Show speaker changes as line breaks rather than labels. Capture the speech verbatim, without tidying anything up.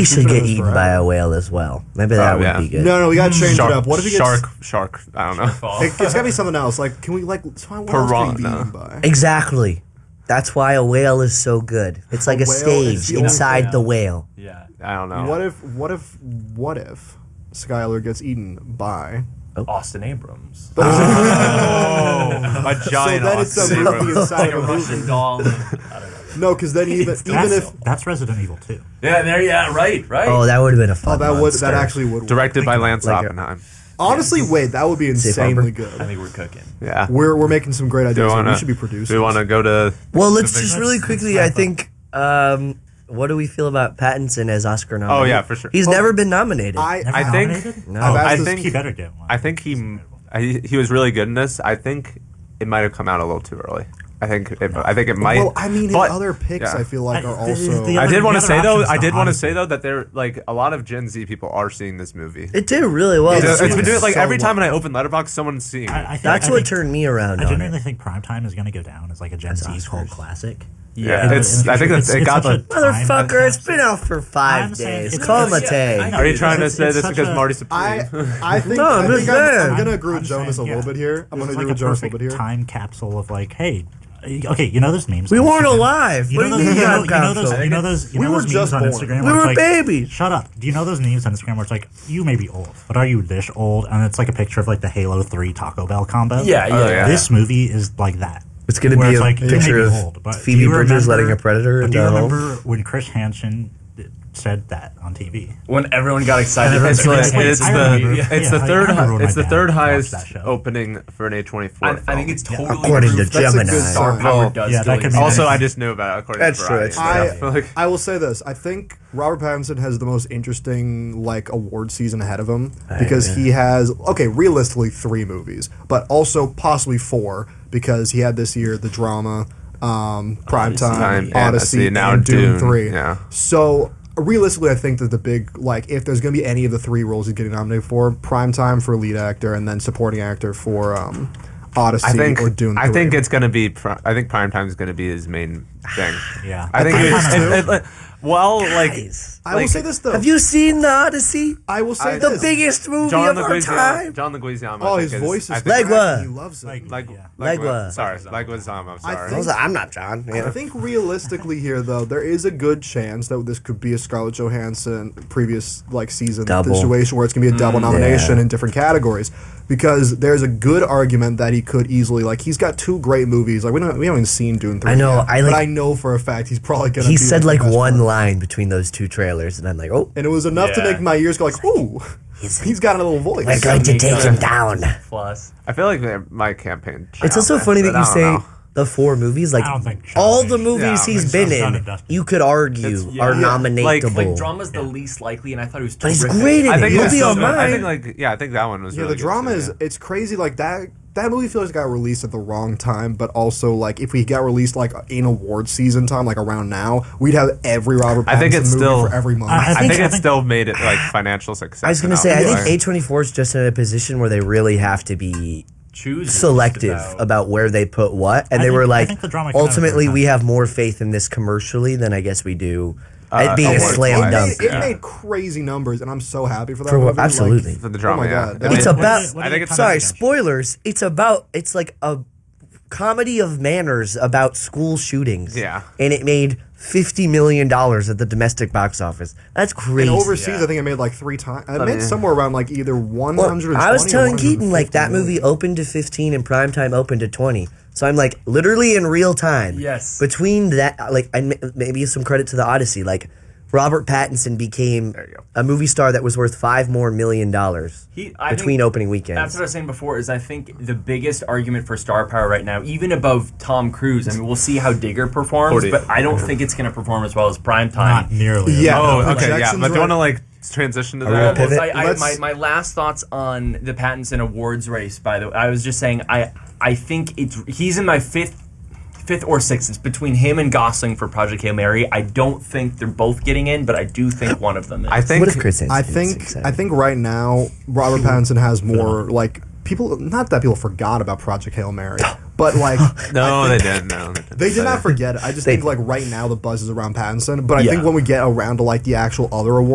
he should
future
get
is
eaten
forever.
by a whale as well. Maybe that
Oh,
would
yeah.
be good.
No, no, we gotta change
Shark,
it up. What if he gets
shark, shark? I don't know.
It, it's gotta be something else. Like, can we like? So what else can he be
Piranha.
eaten by?
Exactly. That's why a whale is so good. It's like a,
A whale is
stage
the only
inside
thing.
the whale.
Yeah.
I don't know.
What if? What if? What if Skylar gets eaten by?
Austin Abrams.
Oh, a
So
giant.
then it's a
Austin
movie
Abrams.
inside
Like a
of a
Russian
movie.
doll. I don't know.
No, because then even even
That's,
if
that's Resident Evil two.
Yeah, there. Yeah, right, right.
Oh, that would have been a
oh
fun
that would
monster.
that actually would work.
Directed by Lance
Like a-
Oppenheim.
Honestly, wait, that would be
Safe
insanely
harbor.
I
good.
think we're cooking.
Yeah.
We're we're making some great
Do
ideas.
we
here.
want
We
to?
should be producers.
Do we want to go to?
Well, let's
the big-
just really quickly. I think. Um, what do we feel about Pattinson as Oscar nominee?
Oh, yeah, for sure.
He's
Oh,
never been nominated.
I
Never
I think-
nominated?
No.
I've asked
I
this-
think
He better get one.
I think he I, he was really good in this. I think it might have come out a little too early. I think it, I think it might.
Well, I mean, his
but-
other picks,
yeah.
I feel like,
I-
are
the-
also.
the
I
other-
did want to
other
say though.
option's
I
the
did want to
Odyssey.
say though that there like a lot of Gen Z people are seeing this movie.
it did really well.
It's
It's,
this
it's been
week.
doing like
so
every time
well.
when I open Letterboxd, someone's seeing it.
I, I think,
That's
I
what
think,
turned me around
I
on
genuinely
it.
think Primetime is going to go down as like a Gen Z
That's
cult
Oscars.
classic.
yeah,
In the-
it's.
in the
I think
future,
that it
it's-
got
it's
the.
such a time-
Motherfucker, it's been out for five
I'm saying
days.
it's-
Call
it's-
Matei.
I know.
Are you
It's-
trying to
it's-
say
it's
this
such
because
a-
Marty Supreme?
I I think,
No, I'm
I
just
think I'm,
saying.
I'm gonna agree with
I'm
Jonas
saying,
a little
yeah.
bit here. I'm
This
gonna
is
agree
like
with
a
Jonas a little
perfect
bit here.
time capsule of like, hey, okay, you know those memes.
We
on
weren't
Instagram?
alive.
You
What
know
do you
those,
mean
you know,
time
you know those,
capsule?
you know those, you
We
know
were
those
just
memes on
born.
Instagram.
We
where it's
were
like,
babies.
Shut up. Do you know those memes on Instagram where it's like, you may be old, but are you this old? And it's like a picture of like the Halo three Taco Bell combo.
Yeah, yeah.
Oh, yeah.
This movie is like that.
It's going to
Where
be
it's
a
like, you may
picture
be
of
old, but
Phoebe
do you
Bridgers
remember-
letting a predator
But
in
do you
the hole.
remember when Chris Hansen said that on T V?
When everyone got excited.
And
It's,
It's
the,
like-
it's,
I
the,
remember-
it's
yeah,
the
like,
third
I remember
hi-
when
it's
my
the third
dad watched
highest
that show.
opening for an A twenty-four.
I, I
film.
think it's totally
According to
proof that
That's a
Gemini.
good
star
sign.
power
Well,
does
yeah, that
still
could
exist.
mean
Also,
anything.
I just knew about it according
That's
to
true,
Variety.
that's
I,
I feel like
I will say this. I think Robert Pattinson has the most interesting like award season ahead of him because
yeah.
he has okay, realistically three movies, but also possibly four because he had this year the drama, um, Primetime,
Time,
Odyssey,
Odyssey, now
and Dune,
Dune,
three.
yeah.
So realistically, I think that the big like if there's going to be any of the three roles he's getting nominated for, Primetime for lead actor and then supporting actor for um, Odyssey
I think
or Dune.
I
three.
think it's gonna be. Pri- I think Primetime is gonna be his main thing.
Yeah.
I think.
I
It's,
think
it, it, it, well, like
Guys,
I will
like,
say this though.
have you seen the Odyssey?
I will say
I-
The
this.
biggest movie
John
of our
Leguizamo.
time.
John Leguizamo.
Oh,
I
his
think
voice
I
is
think-
Legua.
He loves it.
Like,
Like,
yeah.
like,
Legua.
sorry, Leguizamo. I'm
I
sorry.
think-
I'm not John.
I think realistically here, though, there is a good chance that this could be a Scarlett Johansson previous like season
Double.
situation where it's gonna be a double nomination
yeah.
in different categories. Because there's a good argument that he could easily like he's got two great movies. Like we don't we haven't even seen Dune three.
I know,
yet,
I
but
like-
I know for a fact he's probably gonna.
He
be,
said
the
like
best
one
part.
line between those two trailers, and I'm like, oh,
and it was enough to
Yeah.
make my ears go like, ooh, he's got a little voice.
we're going to
make
take
that-
him down.
Plus.
I feel like they're- my campaign.
It's also funny that you say the four movies, like
I don't think
all
Sean
the
Bates-
movies
Yeah,
he's
Sean
been
Bates
in,
dusted.
you could argue
It's-
are
yeah.
nominatable.
Like-
Like drama's the least likely, and I thought it was
But he's
terrific.
great in
I
it.
think
He'll
it's
be
so
on
good. I
mine.
think like yeah, I think that one was.
Yeah,
really
the drama
good too,
is
yeah.
it's crazy. Like that that movie feels like got released at the wrong time, but also like if we got released like in award season time, like around now, we'd have every Robert Pattinson
I think it's
movie
still-
for every month.
I-
I think,
think- I
it
think-
still made it like financial success.
I was gonna
enough.
say, I think
Like,
A twenty-four is just in a position where they really have to be
Choose
selective
about-
about where they put what, and
I
they
think-
were
I
like,
think the drama came out of
ultimately,
their
we
time.
have more faith in this commercially than I guess we do
Uh,
it being a
award-wise.
slam
it
dunk.
made, it
yeah.
made crazy numbers, and I'm so happy for that.
For what-
movie. Like,
absolutely.
for the
oh
drama.
my
yeah,
god,
It
that-
It's
made-
about.
did it- what
I
did
think
it
it's
come
Sorry,
out against?
spoilers. It's about. It's like a comedy of manners about school shootings.
Yeah.
and it made fifty million dollars at the domestic box office. That's crazy.
and overseas,
Yeah.
I think it made like three times. It
I
made
mean-
somewhere around like either one
Well,
hundred.
I was telling Keaton like that movie opened to fifteen and Primetime opened to twenty. So I'm like literally in real time.
Yes.
Between that, like, and m- maybe some credit to the Odyssey. Like, Robert Pattinson became
There you go.
a movie star that was worth five more million dollars
He, I
between
think,
opening
That's
weekends.
what I was saying before. Is I think the biggest argument for star power right now, even above Tom Cruise. I mean, we'll see how Digger performs,
forty.
but I don't think it's going to perform as well as Primetime.
Not nearly.
Yeah.
Oh,
the
okay, yeah.
projections
But do you want to
right-
like transition to
Are we
that?
gonna pivot?
I, I,
Let's-
my, my last thoughts on the Pattinson awards race. By the way, I was just saying I I think it's he's in my fifth fifth or sixth. It's between him and Gosling for Project Hail Mary. I don't think they're both getting in, but I do think one of them is.
I think
What if Chris Hansen
I
is
think
excited?
I think right now Robert Pattinson has more like people. Not that people forgot about Project Hail Mary, but like
no,
I
they
think-
didn't. No, they didn't.
They did not forget it. I just
They-
think like right now the buzz is around Pattinson, but I
Yeah.
think when we get around to like the actual other awards.